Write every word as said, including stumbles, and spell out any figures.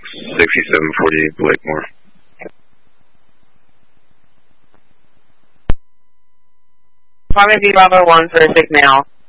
sixty-seven forty-eight Blakemore. Pharmacy Bravo one for a sick male.